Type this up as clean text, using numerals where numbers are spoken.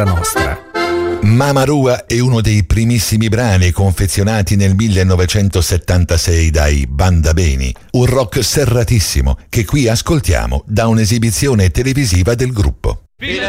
nostra. Mama Rua è uno dei primissimi brani confezionati nel 1976 dai Banda Beni, un rock serratissimo che qui ascoltiamo da un'esibizione televisiva del gruppo.